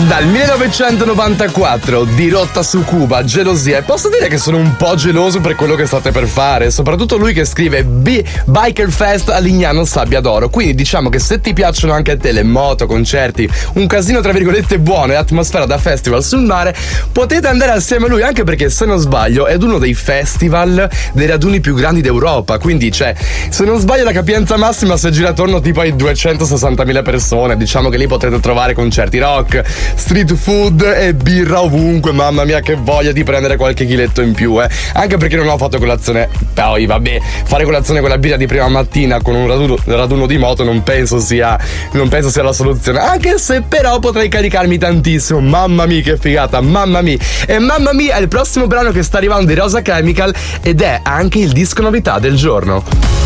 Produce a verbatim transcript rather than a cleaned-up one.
Dal millenovecentonovantaquattro, dirotta su Cuba, gelosia. E posso dire che sono un po' geloso per quello che state per fare. Soprattutto lui che scrive B- Biker Fest a Lignano Sabbia d'Oro. Quindi diciamo che se ti piacciono anche a te le moto, concerti, un casino tra virgolette buono e atmosfera da festival sul mare, potete andare assieme a lui, anche perché se non sbaglio è uno dei festival, dei raduni più grandi d'Europa. Quindi cioè, se non sbaglio la capienza massima si gira attorno tipo ai duecentosessantamila persone. Diciamo che lì potrete trovare concerti rock, street food e birra ovunque. Mamma mia che voglia di prendere qualche chiletto in più, eh. Anche perché non ho fatto colazione. Poi vabbè, fare colazione con la birra di prima mattina con un raduno, raduno di moto non penso sia non penso sia la soluzione. Anche se però potrei caricarmi tantissimo. Mamma mia che figata, mamma mia. E mamma mia è il prossimo brano che sta arrivando di Rosa Chemical ed è anche il disco novità del giorno.